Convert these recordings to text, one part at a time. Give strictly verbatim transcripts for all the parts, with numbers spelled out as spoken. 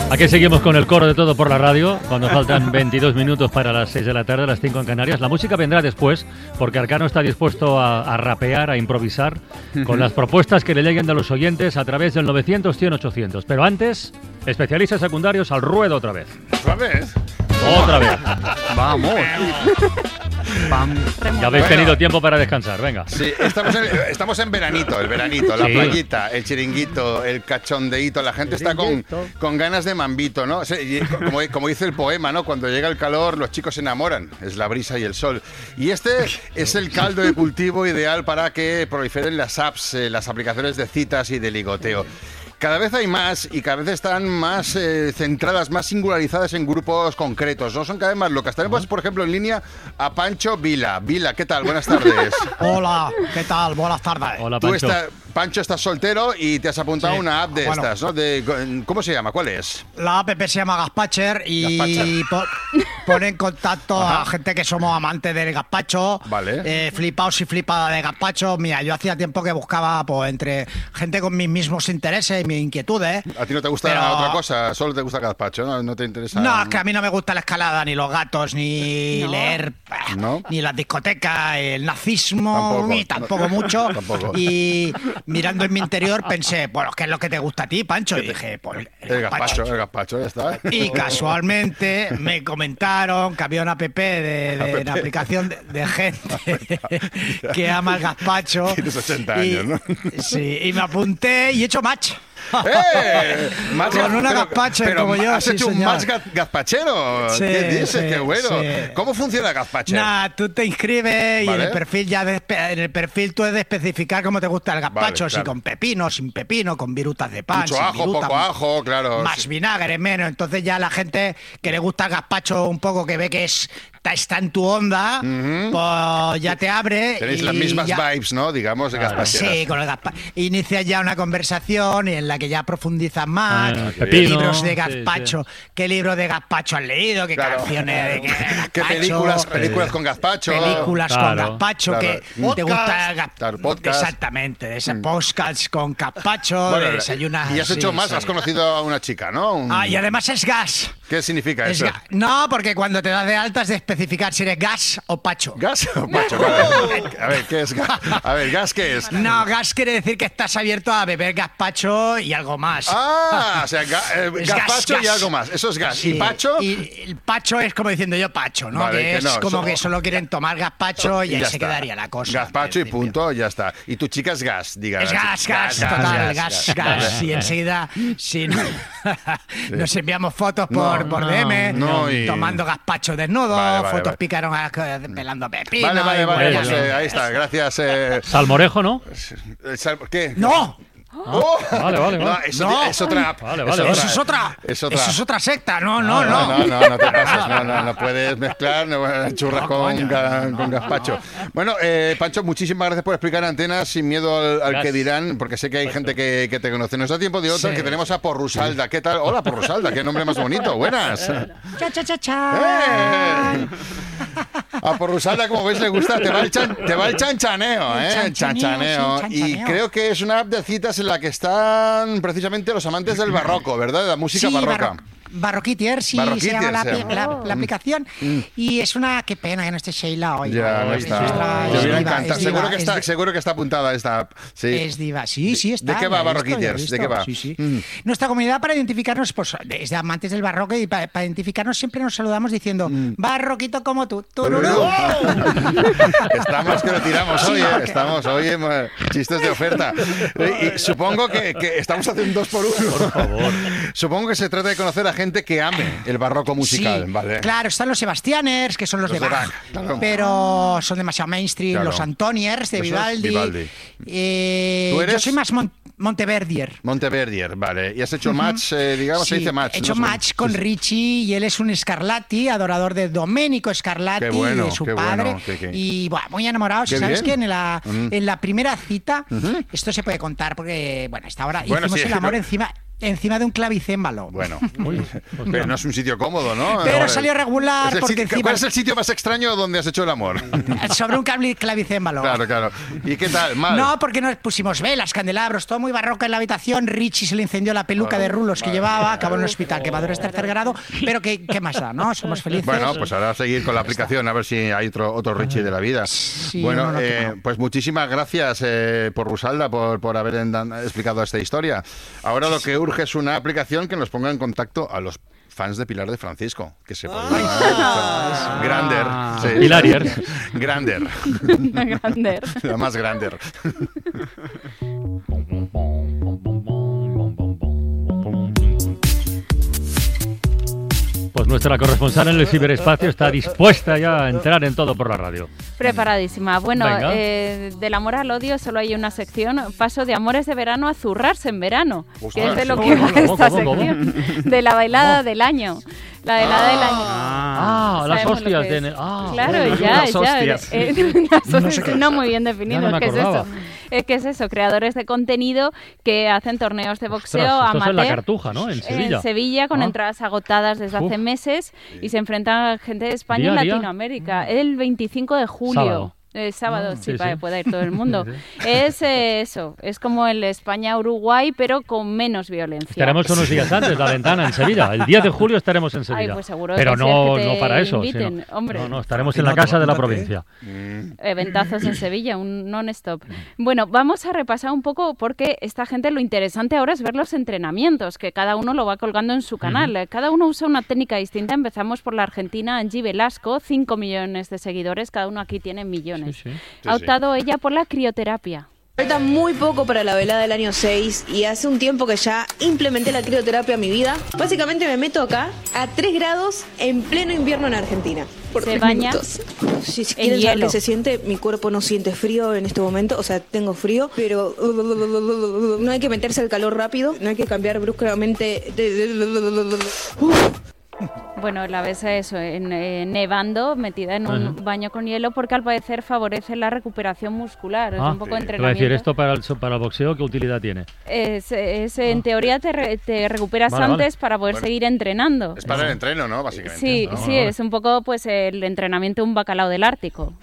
Aquí seguimos con el coro de Todo por la Radio, cuando faltan veintidós minutos para las seis de la tarde, las cinco en Canarias. La música vendrá después, porque Arcano está dispuesto a, a rapear, a improvisar, con las propuestas que le lleguen de los oyentes a través del novecientos, cien, ochocientos. Pero antes, especialistas secundarios al ruedo otra vez. ¿Otra vez? Otra vez. Vamos. Ya habéis Bueno. tenido tiempo para descansar, venga. Sí, estamos en, estamos en veranito, el veranito, la Sí. playita, el chiringuito, el cachondeíto. La gente está con, con ganas de mambito, ¿no? O sea, y como, como dice el poema, ¿no? Cuando llega el calor, los chicos se enamoran. Es la brisa y el sol. Y este es el caldo de cultivo ideal para que proliferen las apps, eh, las aplicaciones de citas y de ligoteo. Cada vez hay más y cada vez están más eh, centradas, más singularizadas en grupos concretos, ¿no? Son cada vez más locas. Tenemos, por ejemplo, en línea a Pancho Vila. Vila, ¿qué tal? Buenas tardes. Hola, ¿qué tal? Buenas tardes. Hola, Tú Pancho. estás, Pancho, estás soltero y te has apuntado a Sí. una app de Bueno. estas, ¿no? De, ¿Cómo se llama? ¿Cuál es? La app se llama Gazpacher y Gazpacher. po- pone en contacto a gente que somos amantes del gazpacho, Vale. eh, flipaos y flipadas de gazpacho. Mira, yo hacía tiempo que buscaba pues, entre gente con mis mismos intereses y mis inquietudes. ¿A ti no te gusta Pero- otra cosa? Solo te gusta el gazpacho, ¿no? ¿No te interesa? No, es que a mí no me gusta la escalada, ni los gatos, ni No. leer, eh, ¿No? ni las discotecas, el nazismo, Tampoco. ni tampoco mucho. Tampoco. Y mirando en mi interior pensé, bueno, ¿qué es lo que te gusta a ti, Pancho? Y dije, pues El gazpacho, el gazpacho, ya está. Y casualmente me comentaron que había una app de, de una aplicación de, de gente que ama el gazpacho. Tienes ochenta Y- años, ¿no? Sí, y me apunté y he hecho match. ¡Eh! Más Con gaz- una pero- gazpacho pero como yo, has sí, hecho un señor. match gaz- gazpachero. Sí, ¿Qué dices? sí, ¡Qué bueno! sí. ¿Cómo funciona el gazpacho? Nada, tú te inscribes y Vale. en el perfil ya de- en el perfil tú has de especificar cómo te gusta el gazpacho, Vale, si claro. con pepino, sin pepino, con virutas de pan, Mucho sin ajo, viruta, poco ajo, claro. más vinagre, menos. Entonces ya la gente que le gusta el gazpacho un poco, que ve que es está, está en tu onda, pues ya te abre. Tenéis y las mismas ya- vibes, ¿no? Digamos, de gazpacheras. Sí, con el gazpacho. Inicias ya una conversación en la que ya profundizas más. Ah, ¿Qué pepino, libros de sí, gazpacho? ¿Qué libro de gazpacho has leído? ¿Qué Claro. canciones de qué ¿Qué gazpacho? películas, películas con gazpacho? Películas con Claro, gazpacho claro. que te Podcast. gusta el gaz- Claro, podcast. Exactamente, de ese podcast con gazpacho, Bueno, desayunas. y has hecho sí, más, sí. has conocido a una chica, ¿no? Un- Ah, y además es gas. ¿Qué significa Es eso? ga- No, porque cuando te das de alta es de especificar si eres gas o pacho. ¿Gas o pacho? Claro. A ver, ¿qué es gas? A ver, ¿gas qué es? No, gas quiere decir que estás abierto a beber gazpacho y algo más. Ah, o sea, ga- eh, Es gazpacho gas, y gas. algo más. Eso es gas. Sí, ¿Y pacho? Y el pacho es como diciendo yo pacho, ¿no? Vale, que que es no, como so- que solo quieren tomar gazpacho y Ya ahí se está. quedaría la cosa. Gazpacho y en principio. punto, ya está. Y tu chica es gas, digamos. Es gas, gas, total, gas, gas. Y enseguida, si no- nos enviamos fotos por, No, por no, D M, no, y- tomando gazpacho desnudo, Vale, vale, fotos vale. picaronas pelando pepino. Vale, vale, y vale. bueno, Pues, ya eh, ves. ahí está, gracias. Eh, Salmorejo, ¿no? eh, sal- ¿Qué? ¡No! Oh. Vale, vale, No, vale. eso No. es otra app. Vale, Es vale, otra- Eso es otra, Es otra. eso es otra secta, no, no, No, no. no, no, no te pases, no, no, no puedes mezclar no, churras No, con, coño. ga- con gazpacho. Bueno, eh, Pancho, muchísimas gracias por explicar Antenas sin miedo al, al Gas. que dirán, porque sé que hay gente que, que te conoce. Nos da tiempo de otra, Sí. que tenemos a Porrusalda. ¿Qué tal? Hola, Porrusalda, qué nombre más bonito. Buenas. Cha, cha, cha, cha. ¡Eh! A Porrusalda, como veis, le gusta, te va el, chan- te va el chanchaneo, El ¿eh? chanchaneo, sí, Y chanchaneo. creo que es una app de citas en la que están precisamente los amantes del barroco, ¿verdad? De la música Sí, barroca. barro- Barroquitier, sí, Barroquitier, se llama la, se apli- llama. la- la aplicación. Y es una... Qué pena que no esté Sheila hoy. Ya, no Es está. nuestra- Te es hubiera diva, encantado. es diva, Seguro que, es está, di- seguro que está apuntada esta app. Sí. Es diva, sí, sí está. ¿De qué va ya he visto, Barroquitiers? ya he ¿De qué visto, va? Sí, sí. Mm. Nuestra comunidad, para identificarnos, pues es de amantes del barroco y para, para identificarnos siempre nos saludamos diciendo barroquito como tú. Tururú. Estamos que lo tiramos hoy, ¿eh? Estamos hoy en eh, chistes de oferta. Eh, Y supongo que, que estamos haciendo un dos por uno. Por favor. Supongo que se trata de conocer a gente que ame el barroco musical, Sí, ¿vale? claro, están los Sebastianers, que son los, Los de de Bach, Bach, claro. pero son demasiado mainstream, Claro. los Antoniers de Eso es Vivaldi. Vivaldi. Eh, ¿Tú eres? Yo soy más Mon- Monteverdier. Monteverdier, vale. Y has hecho match, eh, digamos, se Sí, dice match. he hecho ¿no? match con Sí, sí. Richie y él es un Scarlatti, adorador de Domenico Scarlatti, Qué bueno, de su qué padre. bueno, qué- qué- Y bueno, muy enamorados. Qué ¿Sabes bien. qué? En la, Mm. en la primera cita, esto se puede contar porque, bueno, hasta ahora Bueno, hicimos sí, el amor no- encima. encima de un clavicémbalo. Bueno, Uy, pero no es un sitio cómodo, ¿no? Pero Ahora, salió regular es el porque sitio, encima... ¿Cuál es el sitio más extraño donde has hecho el amor? Sobre un clavicémbalo. Claro, claro. ¿Y qué tal? Mal. No, porque nos pusimos velas, candelabros, todo muy barroco en la habitación. Richie se le incendió la peluca de rulos que llevaba, acabó en el hospital, quemadores tercer grado. Pero ¿qué, qué más da, no? Somos felices. Bueno, pues ahora a seguir con la aplicación, a ver si hay otro, otro Richie de la vida. Sí, bueno, no, no, eh, no. pues muchísimas gracias eh, por Rusalda, por, por haber explicado esta historia. Ahora lo que urge es una aplicación que nos ponga en contacto a los fans de Pilar de Francisco, que se pueden Ah. Grander. Sí. Pilarier. Grander. Grander. La más Grander. Pues nuestra corresponsal en el ciberespacio está dispuesta ya a entrar en todo por la radio. Preparadísima. Bueno, Venga. eh, del amor al odio solo hay una sección. Paso de amores de verano a zurrarse en verano, Ostras. que es de lo ¿Cómo, que va cómo, esta cómo, cómo? sección. De la bailada del año. La bailada del año. Ah, las Sabemos lo hostias. que es. De... Ah, Claro, bueno, ya, las ya. hostias. eh, eh, las No sé hostias, qué es. no muy bien Ya definido. no me ¿Qué es acordaba. eso? Eh, ¿Qué es eso? Creadores de contenido que hacen torneos de boxeo Ostras, esto es en la amateur. Cartuja, ¿no? En Sevilla. En Sevilla, con Ah. entradas agotadas desde Uf. hace meses, y se enfrentan a gente de España Día y a día. Latinoamérica. El veinticinco de julio. Sábado. Eh, sábado, Ah, sí, sí, para sí. que pueda ir todo el mundo. Sí, Es eh, eso, es como el España-Uruguay, pero con menos violencia. Estaremos unos días antes, la ventana en Sevilla. El diez de julio estaremos en Sevilla. Ay, pues seguro Pero que sí, no, es que te no para eso. inviten, sino- hombre. No, no, estaremos Y en la no, casa de la apúntate. provincia. Eventazos en Sevilla, un non-stop. Bueno, vamos a repasar un poco porque esta gente lo interesante ahora es ver los entrenamientos, que cada uno lo va colgando en su canal. Eh, Cada uno usa una técnica distinta. Empezamos por la argentina Angie Velasco, cinco millones de seguidores, cada uno aquí tiene millones. Sí, sí. Ha optado ella por la crioterapia. Falta muy poco para la velada del año seis y hace un tiempo que ya implementé la crioterapia en mi vida. Básicamente me meto acá a tres grados en pleno invierno en Argentina. Por Se tres baña minutos. Si, si en quieren saber hielo. qué se siente, mi cuerpo no siente frío en este momento. O sea, tengo frío, pero no hay que meterse al calor rápido. No hay que cambiar bruscamente. Uf. Bueno, la ves eso, en, eh, nevando, metida en un Ajá. baño con hielo, porque al parecer favorece la recuperación muscular. Es Ah, un poco Te de voy a entrenamiento. decir, ¿esto para el, para el boxeo qué utilidad tiene? Es, es, en teoría te, re- te recuperas Vale, vale. antes para poder Bueno, seguir entrenando. Es para el entreno, ¿no? Básicamente. Sí, ¿no? sí, vale. es un poco pues el entrenamiento de un bacalao del Ártico.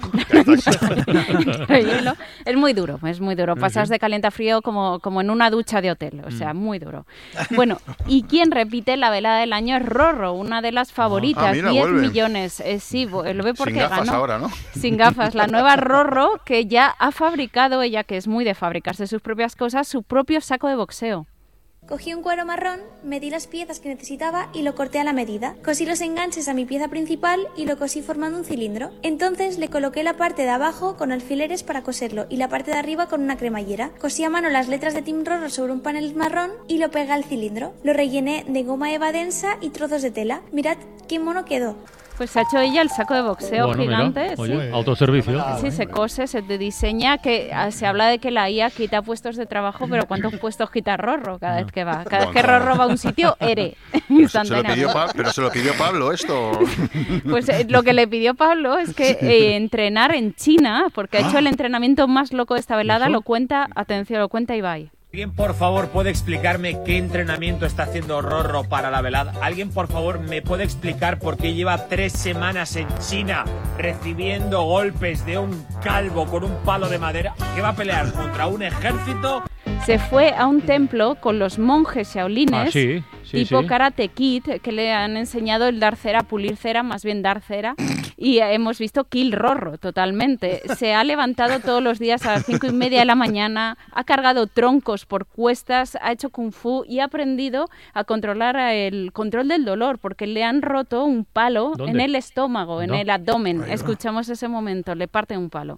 Hielo. Es muy duro, es muy duro. Pasas de caliente a frío como, como en una ducha de hotel, o sea, muy duro. Bueno, y quien repite la velada del año es Rorro, una de las favoritas, Ah, mira, diez vuelve. millones. Eh, sí, vo- lo ve porque Sin gafas ganó. ahora, ¿no? Sin gafas, la nueva Rorro que ya ha fabricado, ella que es muy de fabricarse sus propias cosas, su propio saco de boxeo. Cogí un cuero marrón, medí las piezas que necesitaba y lo corté a la medida. Cosí los enganches a mi pieza principal y lo cosí formando un cilindro. Entonces le coloqué la parte de abajo con alfileres para coserlo y la parte de arriba con una cremallera. Cosí a mano las letras de Team Rorro sobre un panel marrón y lo pegué al cilindro. Lo rellené de goma eva densa y trozos de tela. Mirad qué mono quedó. Pues ha hecho ella el saco de boxeo Bueno, mira, gigante. sí. oye, autoservicio. Sí, se cose, se te diseña, que ah, se habla de que la I A quita puestos de trabajo, pero ¿cuántos puestos quita Rorro cada vez que va? Cada vez que Rorro va a un sitio, ere, Pero se, se lo instantáneamente. pidió Pa- pero se lo pidió Pablo esto. Pues eh, lo que le pidió Pablo es que eh, entrenar en China, porque ha hecho el entrenamiento más loco de esta velada, ¿Eso? lo cuenta, atención, lo cuenta Ibai. ¿Alguien, por favor, puede explicarme qué entrenamiento está haciendo Rorro para la velada? ¿Alguien, por favor, me puede explicar por qué lleva tres semanas en China recibiendo golpes de un calvo con un palo de madera? ¿Qué va a pelear contra un ejército? Se fue a un templo con los monjes shaolines, Ah, sí, sí, tipo sí. Karate Kid, que le han enseñado el dar cera, pulir cera, más bien dar cera, y hemos visto Kill Rorro totalmente. Se ha levantado todos los días a las cinco y media de la mañana, ha cargado troncos por cuestas, ha hecho kung fu y ha aprendido a controlar el control del dolor, porque le han roto un palo ¿Dónde? en el estómago, en No. el abdomen. Escuchamos ese momento, le parte un palo.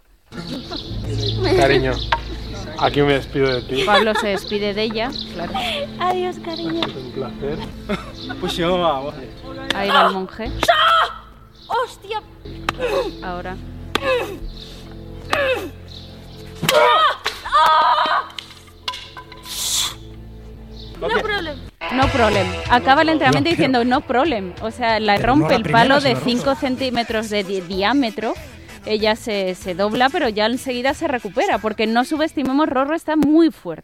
Cariño, aquí me despido de ti. Pablo se despide de ella, claro. Adiós, cariño. Un placer. Pues yo, vamos. Ahí va el monje. ¡Hostia! Ahora. No problema. No problem. Acaba el entrenamiento diciendo no problem. O sea, la Pero rompe no la el primera, palo de señor cinco Russo. centímetros de di- diámetro. Ella se, se dobla, pero ya enseguida se recupera, porque no subestimemos, Rorro está muy fuerte.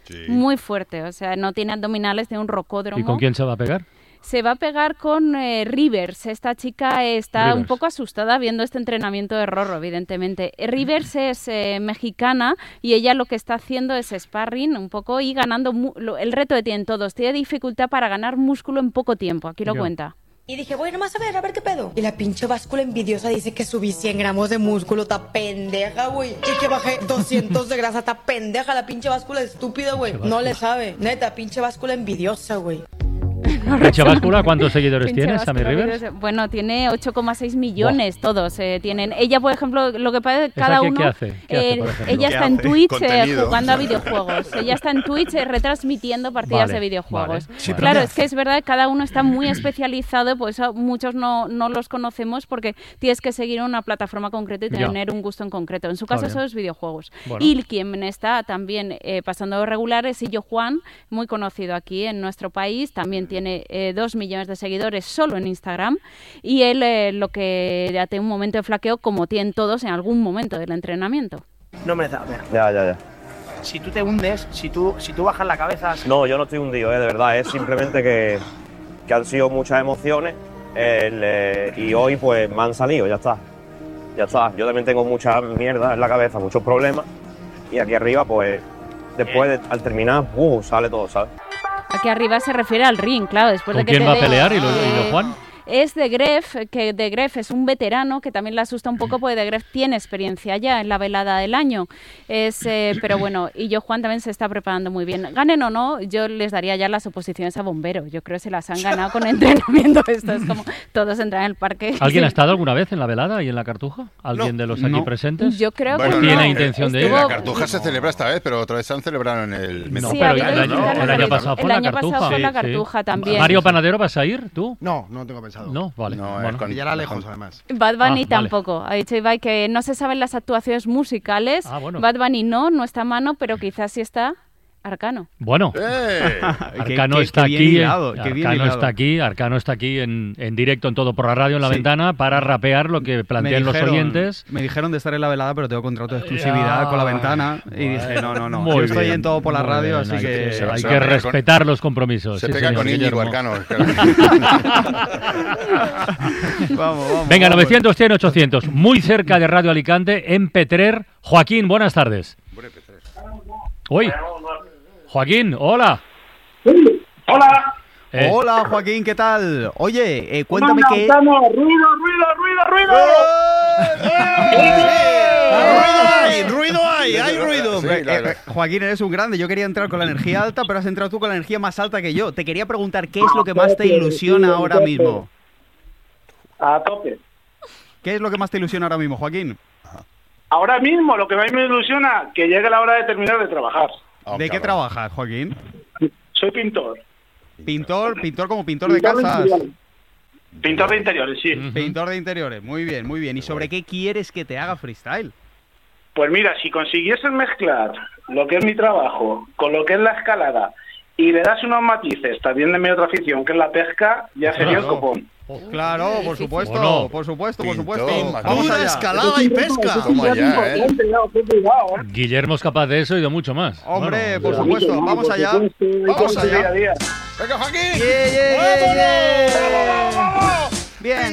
Sí. Muy fuerte, o sea, no tiene abdominales, tiene un rocódromo. ¿Y con quién se va a pegar? Se va a pegar con eh, Rivers. Esta chica está Rivers. un poco asustada viendo este entrenamiento de Rorro, evidentemente. Rivers es eh, mexicana y ella lo que está haciendo es sparring un poco y ganando... Mu- lo- el reto que tienen todos. Tiene dificultad para ganar músculo en poco tiempo. Aquí lo Ya. cuenta. Y dije, voy nomás a ver, a ver qué pedo. Y la pinche báscula envidiosa dice que subí cien gramos de músculo, ta pendeja, güey. Y que bajé doscientos de grasa, ta pendeja, la pinche báscula estúpida, güey. No le sabe. Neta, pinche báscula envidiosa, güey. ¿Pinche báscula? ¿Cuántos seguidores Pinche tienes, Sammy báscula, Rivers? videos- Bueno, tiene ocho coma seis millones todos. Eh, tienen. Ella, por ejemplo, lo que pasa es que cada qué- uno... qué hace? ¿Qué hace, eh, por ejemplo? ella ¿Qué está en hace? Twitch eh, Contenido. jugando a videojuegos. Ella está en Twitch eh, retransmitiendo partidas Vale, de videojuegos. vale. Sí, pero Claro, ¿qué es que es verdad que cada uno está muy especializado, por eso muchos no, no los conocemos porque tienes que seguir una plataforma concreta y Ya. tener un gusto en concreto. En su Está caso, bien. eso es videojuegos. Bueno. Y quien está también eh, pasando regular es Illo Juan, muy conocido aquí en nuestro país. También tiene eh, dos millones de seguidores solo en Instagram. Y él eh, lo que ya tiene un momento de flaqueo, como tienen todos en algún momento del entrenamiento. No me da, ver. Ya, ya, ya. Si tú te hundes, si tú, si tú bajas la cabeza... No, yo no estoy hundido, ¿eh? De verdad. Es simplemente que, que han sido muchas emociones el, eh, y hoy pues me han salido, ya está. Ya está. Yo también tengo mucha mierda en la cabeza, muchos problemas. Y aquí arriba pues después, de, al terminar, uh, sale todo, ¿sabes? Aquí arriba se refiere al ring, claro, después ¿Con de que quién te va a dé- pelear? ¿Y lo, y lo Juan? Es de Gref, que de Gref es un veterano que también le asusta un poco porque de Gref tiene experiencia ya en la velada del año. Es, eh, pero bueno, y yo Juan también se está preparando muy bien. Ganen o no, yo les daría ya las oposiciones a bombero. Yo creo que se las han ganado con entrenamiento. Esto es como todos entran en el parque. ¿Alguien Sí. ha estado alguna vez en la velada y en la Cartuja? ¿Alguien No. de los aquí No. presentes? Yo creo Bueno, que ¿Tiene no. intención de ir? La Estuvo- Cartuja se celebra esta vez, pero otra vez se han celebrado en el... No, Sí, pero ha el habido año, distintas el año localidades. pasado fue El la año Cartuja. pasado fue la Sí, sí. Cartuja también. Mario Panadero, ¿vas a ir tú? No, no tengo pensado. No, vale. No, Bueno. es con- Y ya era lejos, además. Bad Bunny Ah, vale. tampoco. Ha dicho Ibai que no se saben las actuaciones musicales. Ah, bueno. Bad Bunny no, no está a mano, pero quizás sí está Arcano. Bueno, ¡Eh! Arcano qué- está qué bien aquí. hilado, eh, qué bien Arcano hilado. está aquí. Arcano está aquí en, en directo en todo por la radio en la Sí. ventana para rapear lo que plantean los oyentes. Me dijeron de estar en la velada, pero tengo contrato de exclusividad Ya. con la ventana. Y dije, no, no, no. Muy Yo estoy bien, en todo por la muy radio, bien, así hay que. se hay va que a pegar con- respetar los compromisos. Se sí, pega señor, con Íñigo, Guillermo. Arcano. vamos, vamos. Venga, vamos. novecientos, cien, ochocientos. Muy cerca de Radio Alicante, en Petrer. Joaquín, buenas tardes. Uy, Joaquín, hola. Hola. Eh, Hola, Joaquín, ¿qué tal? Oye, eh, cuéntame Manda, qué. Arcano, ruido, ruido, ruido, ruido. ¡Hay! ¡Ruido hay! ¡Hay ruido! Sí, Eh, la- eh, la- Joaquín, eres un grande. Yo quería entrar con la energía alta, pero has entrado tú con la energía más alta que yo. Te quería preguntar qué es lo que más te ilusiona ahora mismo. A tope. ¿Qué es lo que más te ilusiona ahora mismo, Joaquín? Ahora mismo lo que más me ilusiona que llegue la hora de terminar de trabajar. Oh, ¿De qué cabrón. trabajas, Joaquín? Soy pintor. Pintor, pintor como pintor de Pintor de casas. interiores. Pintor de interiores, sí. Pintor de interiores, muy bien, muy bien. ¿Y sobre qué quieres que te haga freestyle? Pues mira, si consiguieses mezclar lo que es mi trabajo con lo que es la escalada y le das unos matices también de mi otra afición, que es la pesca, ya sería el Claro. copón. Claro, por supuesto, Bueno. por supuesto, por Pintor, supuesto. Manuel. Vamos Pura allá. escalada y pesca. Toma ya, ¿eh? Guillermo es capaz de eso y de mucho más. Hombre, Bueno, por supuesto, vamos allá. Vamos Día a allá. día. ¡Venga, Joaquín! Yeah, yeah, yeah, yeah. Bien.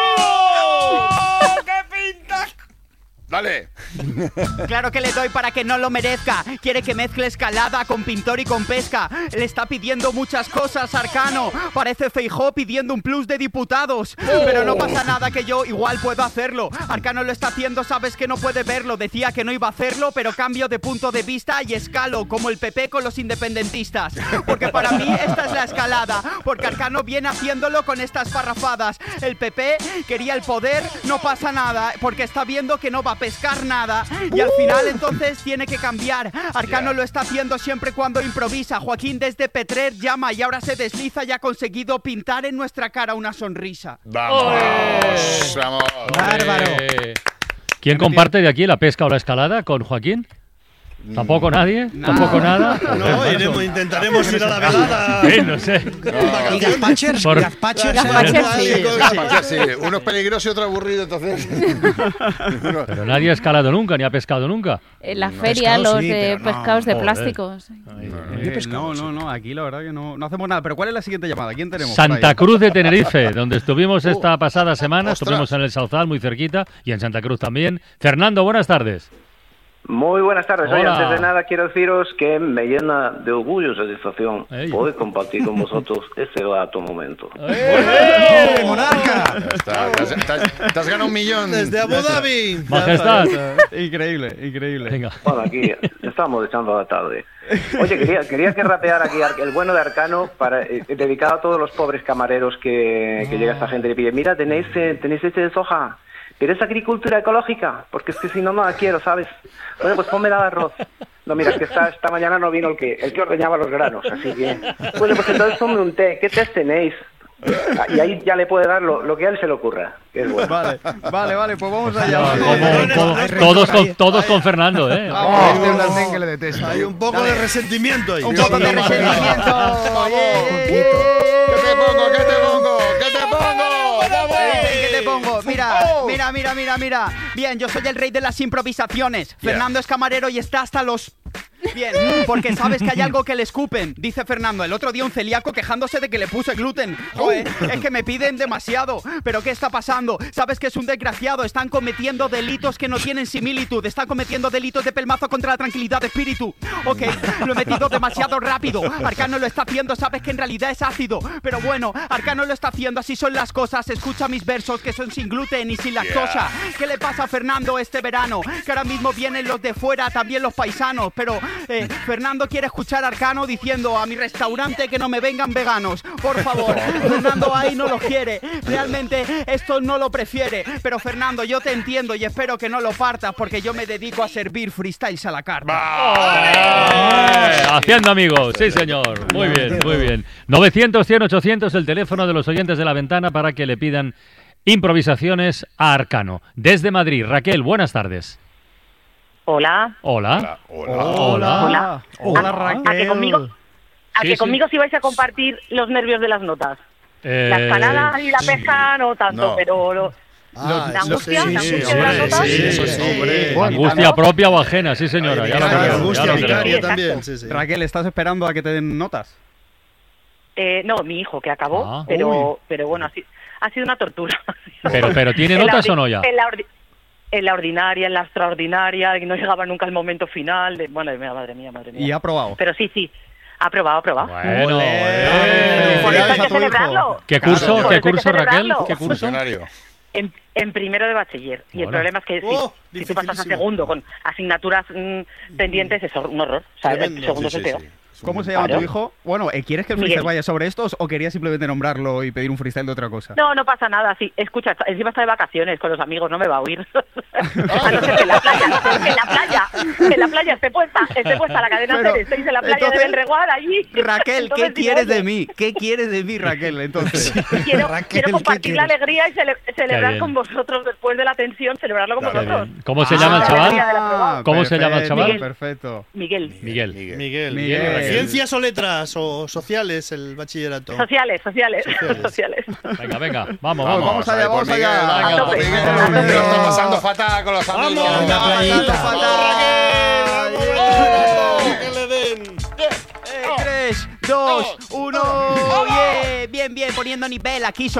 ¡Dale! Claro que le doy para que no lo merezca. Quiere que mezcle escalada con pintor y con pesca. Le está pidiendo muchas cosas, Arcano. Parece Feijóo pidiendo un plus de diputados. Pero no pasa nada, que yo igual puedo hacerlo. Arcano lo está haciendo, sabes que no puede verlo. Decía que no iba a hacerlo, pero cambio de punto de vista y escalo, como el P P con los independentistas. Porque para mí esta es la escalada. Porque Arcano viene haciéndolo con estas parrafadas. El P P quería el poder, no pasa nada. Porque está viendo que no va a pescar nada. Y al final entonces tiene que cambiar. Arcano lo está haciendo siempre cuando improvisa. Joaquín desde Petrer llama y ahora se desliza y ha conseguido pintar en nuestra cara una sonrisa. ¡Vamos! ¡Vamos! Bárbaro. Eh, ¿Quién comparte de aquí la pesca o la escalada con Joaquín? ¿Tampoco nadie? ¿Tampoco nada? No, iremos, intentaremos ir a la velada. Sí, no sé. ¿Y gazpachers? Por- ¿Gazpachers? Gazpachers, sí. Gazpachos, sí. Uno es peligroso y otro aburrido, entonces. Uno- Pero nadie ha escalado nunca, ni ha pescado nunca. En la No, feria, pescado los sí, de pero no. pescados de Joder. plásticos. Eh, no, no, no, aquí la verdad que no, no hacemos nada. Pero ¿cuál es la siguiente llamada? ¿Quién tenemos? por Santa ahí? Cruz de Tenerife, donde estuvimos esta Uh, pasada semana, ostras. estuvimos en el Sauzal, muy cerquita, y en Santa Cruz también. Fernando, buenas tardes. Muy buenas tardes. Oye, Hola. antes de nada quiero deciros que me llena de orgullo y satisfacción Ey. poder compartir con vosotros este grato momento. ¡Eh, monarca! Ya está, te, has, te has- te has ganado un millón. Desde Abu Dhabi. Majestad. Increíble, increíble. Venga. Bueno, aquí estamos echando la tarde. Oye, quería, quería que rapeara aquí Ar- el bueno de Arcano para eh, dedicado a todos los pobres camareros que, que llega esta gente y le pide, mira, tenéis, eh, tenéis leche de soja. ¿Quieres agricultura ecológica? Porque es que si no, no la quiero, ¿sabes? Bueno, pues ponme el arroz. No, mira, es que esta, esta mañana no vino el que el que ordeñaba los granos, así que... Bueno, pues entonces ponme un té. ¿Qué té tenéis? Y ahí ya le puede dar lo, lo que a él se le ocurra, que es bueno. Vale, vale, vale, pues vamos allá. Como- como- todos, con, todos con Fernando, ¿eh? Vamos. Este blandén que le detesto. Hay un poco de resentimiento ahí. Un poco de resentimiento. ¿Qué te pongo? ¿Qué te pongo? ¿Qué te pongo? ¡Vamos! ¿Qué te pongo? Mira, mira, mira, mira, mira. Bien, yo soy el rey de las improvisaciones. Fernando es camarero y está hasta los... Bien, porque sabes que hay algo que le escupen, dice Fernando. El otro día un celíaco quejándose de que le puse gluten. Joder, es que me piden demasiado. ¿Pero qué está pasando? Sabes que es un desgraciado. Están cometiendo delitos que no tienen similitud. Están cometiendo delitos de pelmazo contra la tranquilidad de espíritu. Ok, lo he metido demasiado rápido. Arcano lo está haciendo, sabes que en realidad es ácido. Pero bueno, Arcano lo está haciendo, así son las cosas. Escucha mis versos que son sin gluten y sin lactosa. ¿Qué le pasa a Fernando este verano? Que ahora mismo vienen los de fuera, también los paisanos. Pero eh, Fernando quiere escuchar a Arcano diciendo a mi restaurante que no me vengan veganos. Por favor, Fernando ahí no lo quiere. Realmente esto no lo prefiere. Pero Fernando, yo te entiendo y espero que no lo partas porque yo me dedico a servir freestyles a la carta. Eh, Haciendo amigos, sí señor. Muy bien, muy bien. novecientos, cien, ochocientos, el teléfono de los oyentes de La Ventana para que le pidan improvisaciones a Arcano. Desde Madrid, Raquel, buenas tardes. Hola. Hola. Hola. Hola. Hola. Hola, ¿A, Raquel. a que conmigo, a Sí, que sí. conmigo sí vais a compartir los nervios de las notas? Eh, La escalada y la pesca no tanto, No. pero lo, Ah, la angustia, sí, la sí, angustia de las hombre, notas. sí, eso sí, hombre. Angustia propia o ajena, sí señora. Ya lo Vicaria, creo, ya angustia lo creo. vicaria creo. también, sí, sí. Raquel, ¿estás esperando a que te den notas? Eh, no, mi hijo que acabó, Ah. pero pero bueno, ha sido, ha sido una tortura. Pero, pero ¿tiene En la notas ordi- o no ya? En la, ordi- en la ordinaria, en la extraordinaria, y no llegaba nunca el momento final. De, bueno, madre mía, madre mía. Y ha aprobado. Pero sí, sí, ha probado, ha probado. Bueno, Ole. eh. Por eso Felicidades hay a que tu hijo. celebrarlo. ¿Qué Claro, curso, por qué eso hay que curso, Raquel? celebrarlo. ¿Qué curso? Funcionario. En, en primero de bachiller. Y el Bueno. problema es que si, Oh, si tú pasas a dificilísimo. segundo con asignaturas mm, pendientes, es un horror. O sea, el Tremendo. segundo Sí, es sí, el peor. sí. ¿Cómo se llama Claro. tu hijo? Bueno, eh, ¿quieres que el Miguel. freestyle vaya sobre estos o querías simplemente nombrarlo y pedir un freestyle de otra cosa? No, no pasa nada. Sí, escucha, está- encima está de vacaciones con los amigos, no me va a oír. A no ser que en la playa, en la playa, en la playa esté puesta, esté puesta la cadena Pero, Ser, estéis en la playa entonces, de Belreguard allí. Raquel, Entonces ¿qué digo, quieres oye, de mí? ¿Qué quieres de mí, Raquel? Entonces, Quiero, Raquel, quiero ¿qué compartir la quieres? alegría y cele- celebrar bien. con vosotros después de la tensión, celebrarlo con Claro. vosotros. ¿Cómo se Ah, llama el la chaval? alegría de la prueba. ¿Cómo se llama el perfecto, chaval? Perfecto. Miguel. Miguel. Miguel. Miguel. Miguel. ¿Ciencias o letras o sociales el bachillerato? Sociales, sociales, Sociales. sociales. Venga, venga, vamos, Vamos, vamos. vamos allá, ahí por vamos allá. Miguel, A venga, tope. Miguel, A tope. Miguel lo está pasando fatal con los amigos. ¡Vamos! Una playita. ¡Que le den! tres, dos, uno, bien, bien, bien, poniendo nivel aquí sobre